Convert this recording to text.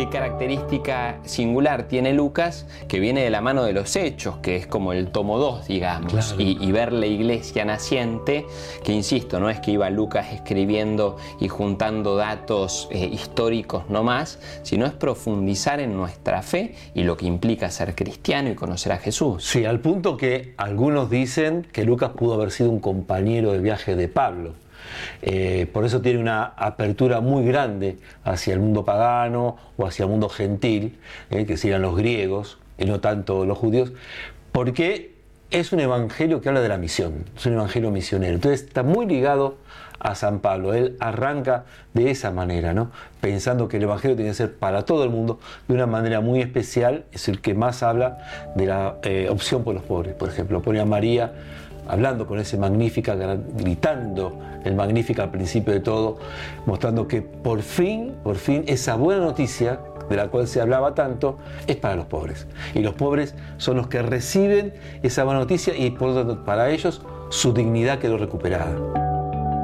¿Qué característica singular tiene Lucas? Que viene de la mano de los Hechos, que es como el tomo 2, digamos, Claro. y ver la iglesia naciente, que insisto, no es que iba Lucas escribiendo y juntando datos históricos nomás, sino es profundizar en nuestra fe y lo que implica ser cristiano y conocer a Jesús. Sí, al punto que algunos dicen que Lucas pudo haber sido un compañero de viaje de Pablo. Por eso tiene una apertura muy grande hacia el mundo pagano o hacia el mundo gentil, que serían los griegos y no tanto los judíos, porque es un evangelio que habla de la misión, es un evangelio misionero. Entonces está muy ligado a San Pablo. Él arranca de esa manera, ¿no? Pensando que el evangelio tiene que ser para todo el mundo de una manera muy especial. Es el que más habla de la opción por los pobres. Por ejemplo, pone a María hablando con ese Magnífica, gritando el Magnífica al principio de todo, mostrando que por fin esa buena noticia de la cual se hablaba tanto es para los pobres. Y los pobres son los que reciben esa buena noticia y por lo tanto para ellos su dignidad quedó recuperada.